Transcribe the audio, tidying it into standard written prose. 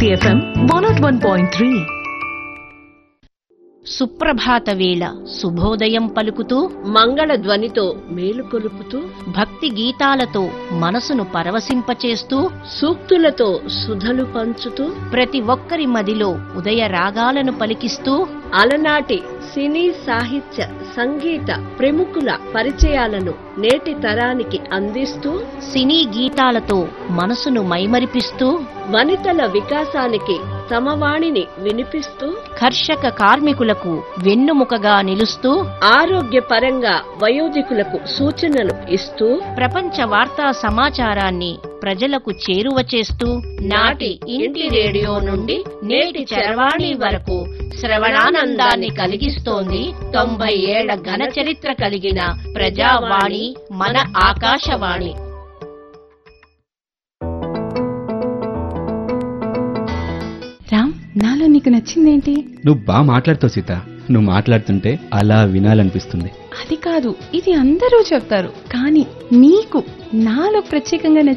City FM 101.3. సుప్రభాత వేళ శుభోదయం పలుకుతూ మంగళ ధ్వనితో మేలుకొలుపుతూ భక్తి గీతాలతో మనసును పరవశింపచేస్తూ సూక్తులతో సుధలు పంచుతూ ప్రతి ఒక్కరి మదిలో ఉదయ రాగాలను పలికిస్తూ అలనాటి సినీ సాహిత్య సంగీత ప్రముఖుల పరిచయాలను నేటి తరానికి అందిస్తూ సినీ గీతాలతో మనసును మైమరిపిస్తూ వనితల వికాసానికి తమ వాణిని వినిపిస్తూ కర్షక కార్మికులకు వెన్నుముకగా నిలుస్తూ ఆరోగ్యపరంగా వయోధికులకు సూచనలు ఇస్తూ ప్రపంచ వార్తా సమాచారాన్ని ప్రజలకు చేరువ చేస్తూ నాటి ఇంటి రేడియో నుండి నేటి చరవాణి వరకు శ్రవణానందాన్ని కలిగిస్తోంది 90 ఏళ్ల ఘన చరిత్ర కలిగిన ప్రజావాణి మన ఆకాశవాణి. రామ్, నాలో నీకు నచ్చిందేంటి? నువ్వు బాగా మాట్లాడుతావు సీత. నువ్వు మాట్లాడుతుంటే అలా వినాలనిపిస్తుంది. అది కాదు, ఇది అందరూ చెప్తారు, కానీ నీకు నాలో ప్రత్యేకంగా